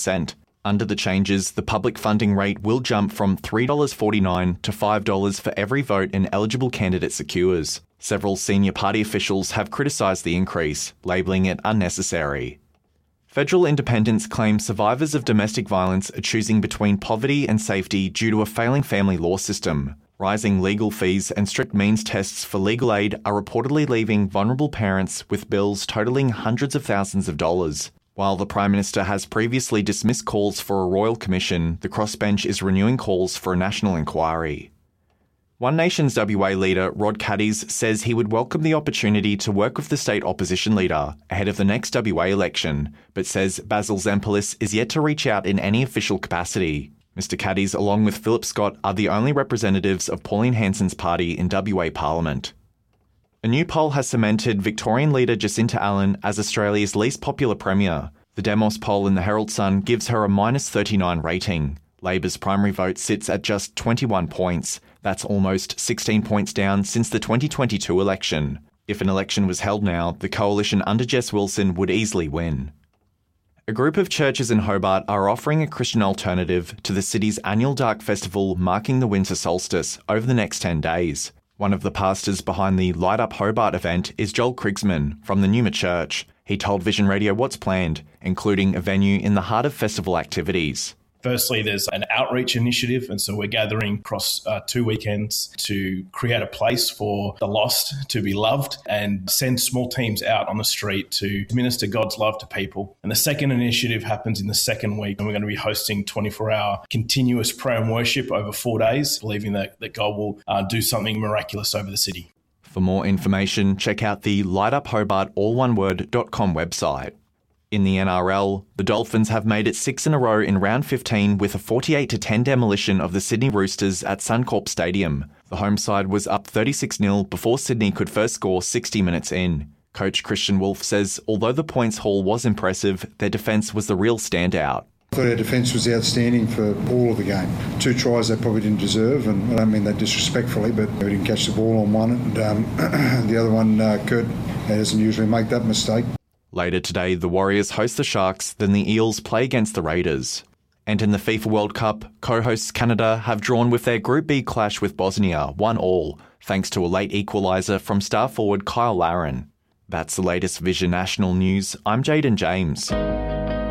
1%. Under the changes, the public funding rate will jump from $3.49 to $5 for every vote an eligible candidate secures. Several senior party officials have criticised the increase, labelling it unnecessary. Federal independents claim survivors of domestic violence are choosing between poverty and safety due to a failing family law system. Rising legal fees and strict means tests for legal aid are reportedly leaving vulnerable parents with bills totalling hundreds of thousands of dollars. While the Prime Minister has previously dismissed calls for a royal commission, the crossbench is renewing calls for a national inquiry. One Nation's WA leader, Rod Caddies, says he would welcome the opportunity to work with the state opposition leader ahead of the next WA election, but says Basil Zempilis is yet to reach out in any official capacity. Mr Caddies, along with Philip Scott, are the only representatives of Pauline Hanson's party in WA Parliament. A new poll has cemented Victorian leader Jacinta Allen as Australia's least popular premier. The Demos poll in the Herald Sun gives her a -39 rating. Labor's primary vote sits at just 21 points. That's almost 16 points down since the 2022 election. If an election was held now, the coalition under Jess Wilson would easily win. A group of churches in Hobart are offering a Christian alternative to the city's annual Dark Festival marking the winter solstice over the next 10 days. One of the pastors behind the Light Up Hobart event is Joel Krigsman from the Numa Church. He told Vision Radio what's planned, including a venue in the heart of festival activities. Firstly, there's an outreach initiative, and so we're gathering across 2 weekends to create a place for the lost to be loved and send small teams out on the street to minister God's love to people. And the second initiative happens in the second week, and we're going to be hosting 24-hour continuous prayer and worship over 4 days, believing that God will do something miraculous over the city. For more information, check out the lightuphobartalloneword.com website. In the NRL, the Dolphins have made it 6 in a row in round 15 with a 48-10 demolition of the Sydney Roosters at Suncorp Stadium. The home side was up 36-0 before Sydney could first score 60 minutes in. Coach Christian Wolf says although the points haul was impressive, their defence was the real standout. I thought our defence was outstanding for all of the game. 2 tries they probably didn't deserve, and I don't mean that disrespectfully, but we didn't catch the ball on one, and the other one, Kurt, doesn't usually make that mistake. Later today, the Warriors host the Sharks, then the Eels play against the Raiders. And in the FIFA World Cup, co-hosts Canada have drawn with their Group B clash with Bosnia 1-1, thanks to a late equaliser from star forward Kyle Larin. That's the latest Vision National News. I'm Jaden James.